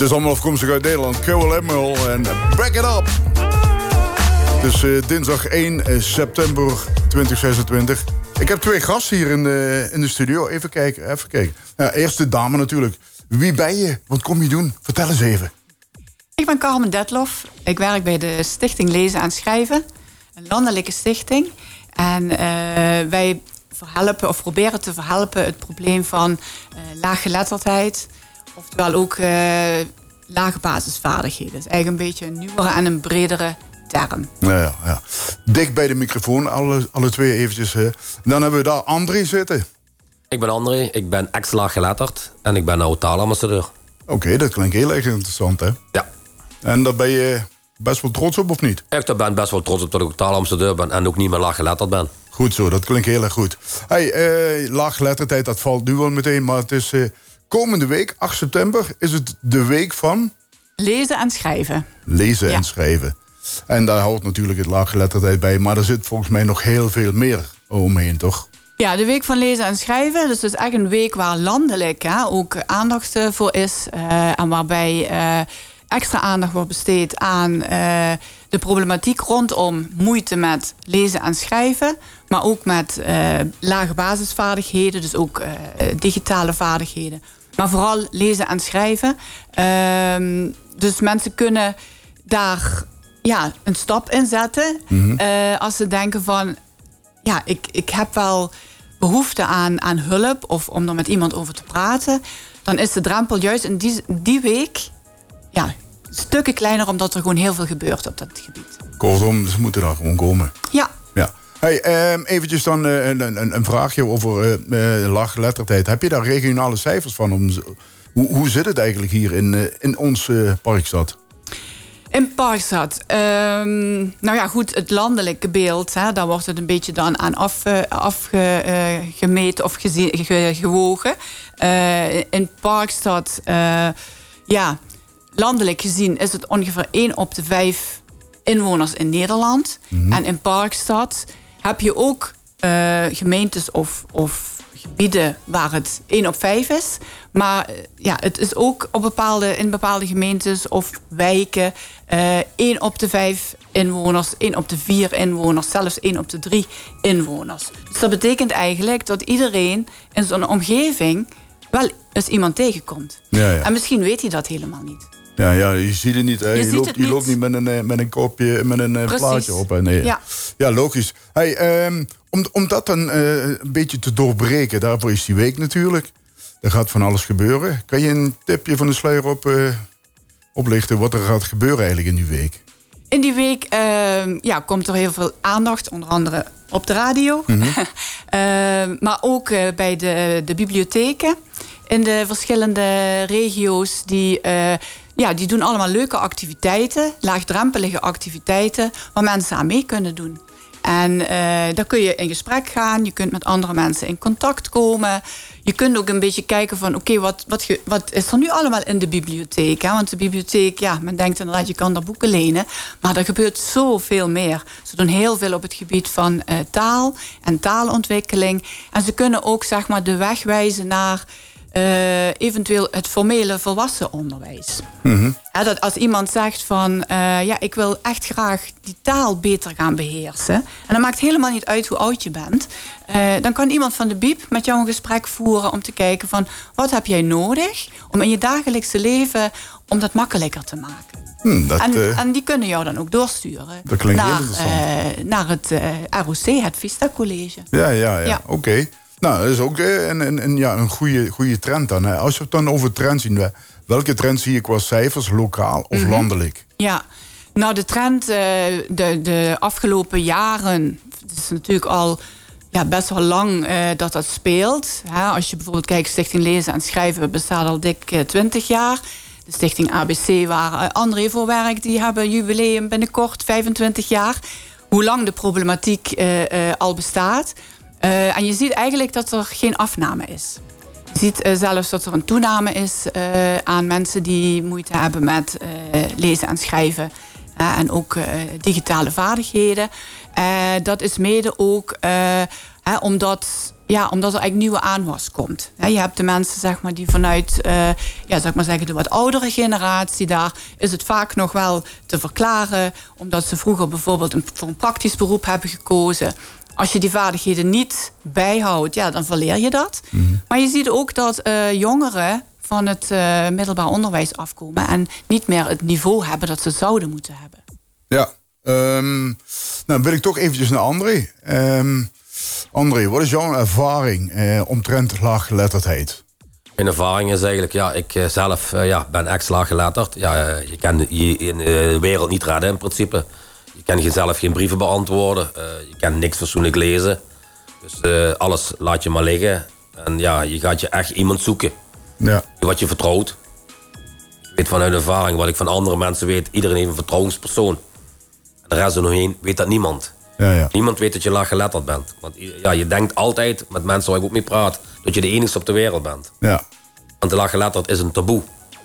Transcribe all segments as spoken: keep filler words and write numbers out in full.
Het is allemaal afkomstig uit Nederland. Cole Admiral en Back It Up. Het is uh, dinsdag één september twintig zesentwintig. Ik heb twee gasten hier in de, in de studio. Even kijken, even kijken. Ja, eerst de dame natuurlijk. Wie ben je? Wat kom je doen? Vertel eens even. Ik ben Carmen Detloff. Ik werk bij de Stichting Lezen en Schrijven. Een landelijke stichting. En uh, wij verhelpen of proberen te verhelpen het probleem van uh, laaggeletterdheid. Oftewel ook uh, lage basisvaardigheden. Dat is eigenlijk een beetje een nieuwere en een bredere term. Ja, ja, ja. Dicht bij de microfoon, alle, alle twee eventjes. Hè. Dan hebben we daar André zitten. Ik ben André, ik ben ex-laaggeletterd en ik ben nou taalambassadeur. Oké, okay, dat klinkt heel erg interessant, hè? Ja. En daar ben je best wel trots op, of niet? Ik ben best wel trots op dat ik taalambassadeur ben en ook niet meer laaggeletterd ben. Goed zo, dat klinkt heel erg goed. Hey, uh, laaggeletterdheid, dat valt nu wel meteen, maar het is uh, komende week, acht september, is het de week van... Lezen en schrijven. Lezen ja. en schrijven. En daar houdt natuurlijk het laaggeletterdheid bij, maar er zit volgens mij nog heel veel meer omheen, toch? Ja, de week van lezen en schrijven. Dus het is echt een week waar landelijk hè, ook aandacht voor is. Uh, en waarbij uh, extra aandacht wordt besteed aan uh, de problematiek rondom moeite met lezen en schrijven. Maar ook met uh, lage basisvaardigheden, dus ook uh, digitale vaardigheden. Maar vooral lezen en schrijven. Uh, dus mensen kunnen daar ja, een stap in zetten. Mm-hmm. Uh, als ze denken van... ja, ik, ik heb wel behoefte aan, aan hulp of om er met iemand over te praten, dan is de drempel juist in die, die week ja, stukken kleiner, omdat er gewoon heel veel gebeurt op dat gebied. Kortom, ze moeten daar gewoon komen. Ja. ja. Hey, um, eventjes dan uh, een, een, een vraagje over uh, uh, laaggeletterdheid. Heb je daar regionale cijfers van? Om, hoe, hoe zit het eigenlijk hier in, uh, in ons uh, Parkstad? In Parkstad. Um, nou ja, goed, het landelijke beeld, hè, daar wordt het een beetje dan aan afgemeten uh, of gezien, ge, gewogen. Uh, in Parkstad, uh, ja, landelijk gezien is het ongeveer één op de vijf inwoners in Nederland. Mm-hmm. En in Parkstad heb je ook uh, gemeentes of, of gebieden waar het één op vijf is. Maar ja, het is ook op bepaalde, in bepaalde gemeentes of wijken uh, één op de vijf inwoners, één op de vier inwoners, zelfs één op de drie inwoners. Dus dat betekent eigenlijk dat iedereen in zo'n omgeving wel eens iemand tegenkomt. Ja, ja. En misschien weet hij dat helemaal niet. Ja, ja, je ziet het niet. Hè. Je, je, loopt, je niet. loopt niet met een, met een kopje, met een Precies. plaatje op. Hè. Nee. Ja. ja, logisch. Hey, um, om, om dat dan uh, een beetje te doorbreken, daarvoor is die week natuurlijk. Er gaat van alles gebeuren. Kan je een tipje van de sluier op, uh, oplichten wat er gaat gebeuren eigenlijk in die week? In die week uh, ja, komt er heel veel aandacht, onder andere op de radio. Mm-hmm. uh, maar ook uh, bij de, de bibliotheken in de verschillende regio's. Die, uh, ja, die doen allemaal leuke activiteiten, laagdrempelige activiteiten, waar mensen aan mee kunnen doen. En uh, daar kun je in gesprek gaan. Je kunt met andere mensen in contact komen. Je kunt ook een beetje kijken van... oké, okay, wat, wat, wat is er nu allemaal in de bibliotheek? Hè? Want de bibliotheek, ja, men denkt inderdaad... je kan daar boeken lenen. Maar er gebeurt zoveel meer. Ze doen heel veel op het gebied van uh, taal en taalontwikkeling. En ze kunnen ook, zeg maar, de weg wijzen naar... Uh, eventueel het formele volwassen onderwijs. Mm-hmm. Ja, dat als iemand zegt van... Uh, ja, ik wil echt graag die taal beter gaan beheersen... en dat maakt helemaal niet uit hoe oud je bent... Uh, dan kan iemand van de B I E B met jou een gesprek voeren... om te kijken van, wat heb jij nodig... om in je dagelijkse leven, om dat makkelijker te maken. Hmm, dat, en, uh, en die kunnen jou dan ook doorsturen... Dat klinkt naar, heel interessant. Uh, naar het uh, R O C, het Vista College. Ja, ja, ja, ja. oké. Okay. Nou, dat is ook een, een, een, ja, een goede, goede trend dan. Hè. Als we het dan over trends zien... welke trend zie je qua cijfers, lokaal of mm-hmm. landelijk? Ja, nou de trend uh, de, de afgelopen jaren... het is natuurlijk al ja, best wel lang uh, dat dat speelt. Hè. Als je bijvoorbeeld kijkt, Stichting Lezen en Schrijven... bestaat al dik uh, twintig jaar. De Stichting A B C, waar uh, André voor werkt... die hebben jubileum binnenkort, vijfentwintig jaar. Hoe lang de problematiek uh, uh, al bestaat... Uh, en je ziet eigenlijk dat er geen afname is. Je ziet uh, zelfs dat er een toename is uh, aan mensen die moeite hebben met uh, lezen en schrijven. Uh, en ook uh, digitale vaardigheden. Uh, dat is mede ook uh, hè, omdat ja, omdat er eigenlijk nieuwe aanwas komt. Ja, je hebt de mensen zeg maar, die vanuit uh, ja, zeg maar zeggen, de wat oudere generatie... daar is het vaak nog wel te verklaren... omdat ze vroeger bijvoorbeeld een, voor een praktisch beroep hebben gekozen. Als je die vaardigheden niet bijhoudt, ja, dan verleer je dat. Mm-hmm. Maar je ziet ook dat uh, jongeren van het uh, middelbaar onderwijs afkomen... en niet meer het niveau hebben dat ze zouden moeten hebben. Ja, um, nou wil ik toch eventjes naar André. Um, André, wat is jouw ervaring uh, omtrent laaggeletterdheid? Mijn ervaring is eigenlijk, ja, ik uh, zelf uh, ja, ben ex-laaggeletterd. Ja, uh, je kan je in de wereld niet redden in principe. Je kan jezelf geen brieven beantwoorden. Uh, je kan niks fatsoenlijk lezen. Dus uh, alles laat je maar liggen. En ja, je gaat je echt iemand zoeken. Ja. Wat je vertrouwt. Ik weet vanuit ervaring, wat ik van andere mensen weet... iedereen heeft een vertrouwenspersoon. En de rest er nog heen weet dat niemand. Ja, ja. Niemand weet dat je laaggeletterd bent. Want ja, je denkt altijd, met mensen waar ik ook mee praat... dat je de enigste op de wereld bent. Ja. Want de laaggeletterd is een taboe.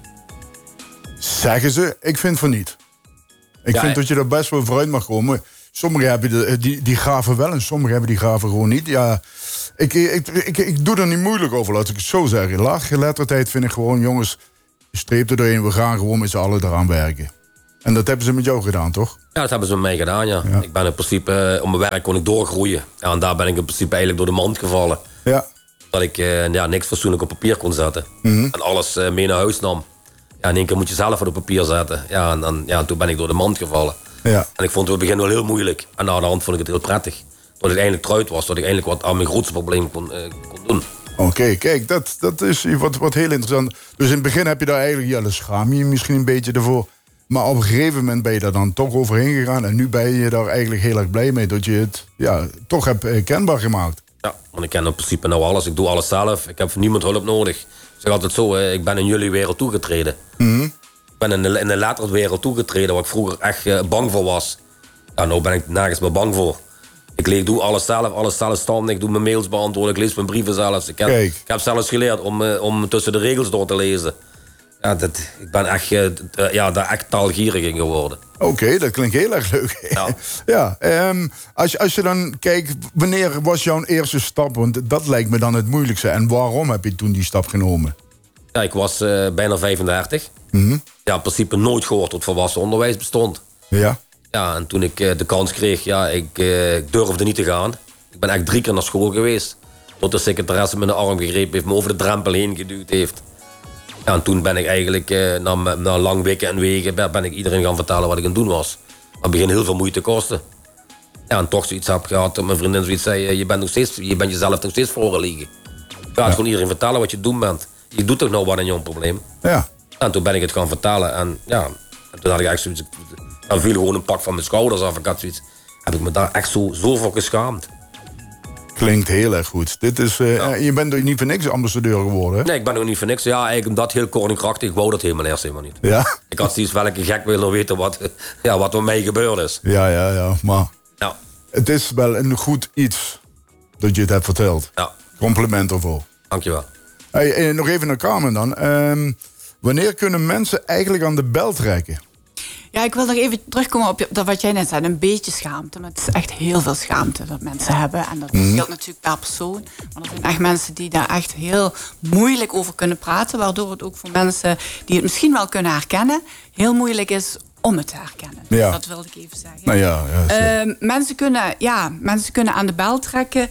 Zeggen ze, ik vind van niet. Ik ja, vind dat je er best wel vooruit mag komen. Sommigen hebben de, die, die graven wel en sommigen hebben die graven gewoon niet. Ja, ik, ik, ik, ik doe er niet moeilijk over, laat ik het zo zeggen. Laaggeletterdheid vind ik gewoon, jongens, streep er doorheen. We gaan gewoon met z'n allen eraan werken. En dat hebben ze met jou gedaan, toch? Ja, dat hebben ze met mij gedaan, ja. ja. Ik ben in principe, uh, op mijn werk kon ik doorgroeien. Ja, en daar ben ik in principe eigenlijk door de mand gevallen. Ja. Dat ik uh, ja, niks fatsoenlijk op papier kon zetten. Mm-hmm. En alles uh, mee naar huis nam. Ja, in één keer moet je zelf wat op papier zetten. Ja, en, en ja, toen ben ik door de mand gevallen. Ja. En ik vond het in het begin wel heel moeilijk. En na de hand vond ik het heel prettig. Dat ik eindelijk eruit was, dat ik eindelijk wat aan mijn grootste probleem kon, uh, kon doen. Oké, okay, kijk, dat, dat is wat, wat heel interessant. Dus in het begin heb je daar eigenlijk, ja, dan schaam je je misschien een beetje ervoor. Maar op een gegeven moment ben je daar dan toch overheen gegaan. En nu ben je daar eigenlijk heel erg blij mee dat je het ja, toch hebt uh, kenbaar gemaakt. Ja, want ik ken in principe nou alles. Ik doe alles zelf. Ik heb voor niemand hulp nodig. Ik zeg altijd zo, ik ben in jullie wereld toegetreden. Mm-hmm. Ik ben in de, in de letterwereld toegetreden waar ik vroeger echt uh, bang voor was. Ja, nou ben ik nergens meer bang voor. Ik, leer, ik doe alles zelf, alles zelfstandig. Ik doe mijn mails beantwoorden, ik lees mijn brieven zelfs. Ik heb, ik heb zelfs geleerd om, uh, om tussen de regels door te lezen. Ja, dat, ik ben echt, uh, uh, ja, daar echt taalgierig in geworden. Oké, okay, dat klinkt heel erg leuk. Ja. ja um, als, je, als je dan kijkt, wanneer was jouw eerste stap? Want dat lijkt me dan het moeilijkste. En waarom heb je toen die stap genomen? Ja, ik was uh, bijna vijfendertig. Mm-hmm. Ja, in principe nooit gehoord dat volwassen onderwijs bestond. Ja. Ja, en toen ik uh, de kans kreeg, ja, ik, uh, ik durfde niet te gaan. Ik ben echt drie keer naar school geweest. Tot de secretaresse me in de arm gegrepen heeft, me over de drempel heen geduwd heeft. Ja, en toen ben ik eigenlijk, uh, na, na lang weken en wegen, ben ik iedereen gaan vertellen wat ik aan het doen was. Maar het begint heel veel moeite te kosten. Ja, en toch zoiets heb gehad dat mijn vriendin zoiets zei, je bent, nog steeds, je bent jezelf nog steeds voor liggen. Je gaat ja. gewoon iedereen vertellen wat je doen bent. Je doet toch nou wat aan jouw probleem? Ja. En toen ben ik het gaan vertellen. En ja, en toen had ik echt zoiets. Dan viel gewoon een pak van mijn schouders af. Ik had zoiets. Heb ik me daar echt zo, zo voor geschaamd. Klinkt heel erg goed. Dit is, uh, ja. Je bent er niet voor niks ambassadeur geworden, hè? Nee, ik ben ook niet voor niks. Ja, eigenlijk omdat heel kort en krachtig. Ik wou dat helemaal eerst helemaal niet. Ja? Ik had zoiets welke gek willen weten wat, ja, wat er mij gebeurd is. Ja, ja, ja. Maar ja. Het is wel een goed iets dat je het hebt verteld. Ja. Compliment ervoor. Dankjewel. Hey, nog even naar Carmen dan. Um, wanneer kunnen mensen eigenlijk aan de bel trekken? Ja, ik wil nog even terugkomen op dat wat jij net zei. Een beetje schaamte. Maar het is echt heel veel schaamte dat mensen hebben. En dat verschilt mm. natuurlijk per persoon. Maar er zijn echt mensen die daar echt heel moeilijk over kunnen praten. Waardoor het ook voor mensen die het misschien wel kunnen herkennen, heel moeilijk is om het te herkennen. Ja. Dat wilde ik even zeggen. Nou ja, ja, uh, mensen, kunnen, ja, mensen kunnen aan de bel trekken.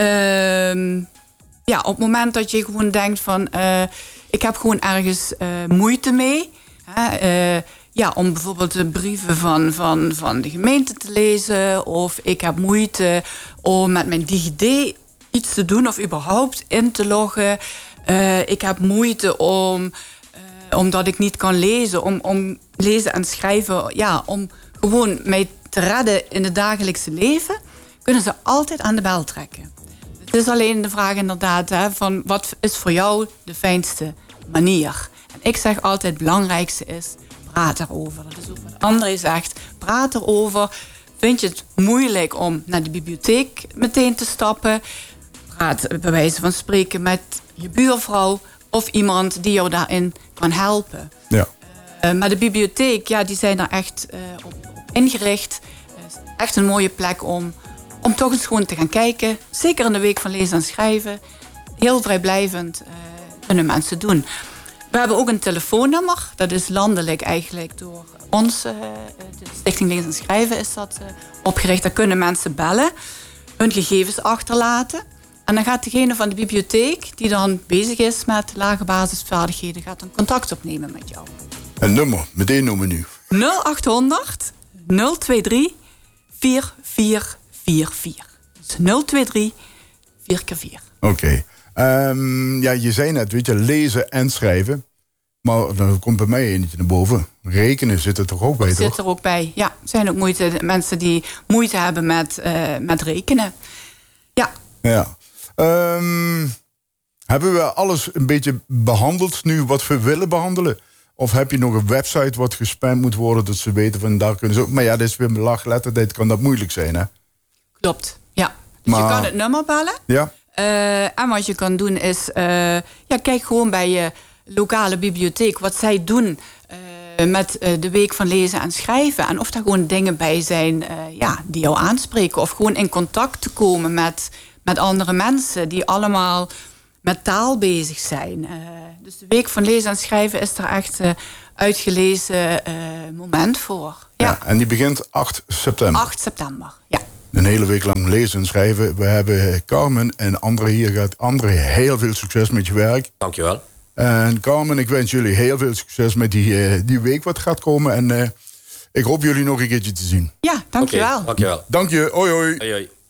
Uh, ja, op het moment dat je gewoon denkt van, Uh, ik heb gewoon ergens uh, moeite mee. Hè, uh, Ja, om bijvoorbeeld de brieven van, van, van de gemeente te lezen. Of ik heb moeite om met mijn DigiD iets te doen of überhaupt in te loggen. Uh, ik heb moeite om, uh, omdat ik niet kan lezen, om, om lezen en schrijven. Ja, om gewoon mij te redden in het dagelijkse leven, kunnen ze altijd aan de bel trekken. Het is alleen de vraag inderdaad, hè, van wat is voor jou de fijnste manier? En ik zeg altijd, het belangrijkste is, praat erover. Dat is ook wat André zegt. Praat erover. Vind je het moeilijk om naar de bibliotheek meteen te stappen? Praat bij wijze van spreken met je buurvrouw of iemand die jou daarin kan helpen. Ja. Uh, maar de bibliotheek, ja, die zijn er echt uh, op, op ingericht. Het is echt een mooie plek om, om toch eens gewoon te gaan kijken. Zeker in de week van lezen en schrijven. Heel vrijblijvend uh, kunnen mensen doen. We hebben ook een telefoonnummer. Dat is landelijk eigenlijk door ons, uh, de Stichting Lezen en Schrijven, is dat uh, opgericht. Daar kunnen mensen bellen, hun gegevens achterlaten. En dan gaat degene van de bibliotheek, die dan bezig is met lage basisvaardigheden, gaat een contact opnemen met jou. Een nummer, meteen noemen nu. nul achthonderd nul tweeëntwintig vier vier vier vier. Dus nul tweeëntwintig vier keer vier. Oké. Okay. Um, ja, je zei net, weet je, lezen en schrijven. Maar dan komt bij mij eentje naar boven. Rekenen zit er toch ook bij, dat toch? Zit er ook bij, ja. Er zijn ook moeite, mensen die moeite hebben met, uh, met rekenen. Ja. Ja. Um, hebben we alles een beetje behandeld nu wat we willen behandelen? Of heb je nog een website wat gespamd moet worden, dat ze weten van daar kunnen ze ook. Maar ja, dit is weer een lachlettertijd, kan dat moeilijk zijn, hè? Klopt, ja. Dus maar, je kan het nummer bellen. Ja. Uh, en wat je kan doen is, uh, ja, kijk gewoon bij je lokale bibliotheek wat zij doen uh, met uh, de week van lezen en schrijven. En of daar gewoon dingen bij zijn uh, ja, die jou aanspreken. Of gewoon in contact te komen met, met andere mensen die allemaal met taal bezig zijn. Uh, dus de week van lezen en schrijven is er echt uh, uitgelezen uh, moment voor. Ja. Ja, en die begint acht september. acht september, ja. Een hele week lang lezen en schrijven. We hebben Carmen en André hier gaat. André, heel veel succes met je werk. Dankjewel. En Carmen, ik wens jullie heel veel succes met die, uh, die week wat gaat komen. En uh, ik hoop jullie nog een keertje te zien. Ja, dankjewel. Okay, dankjewel. Dank je, hoi hoi. Hoi hoi.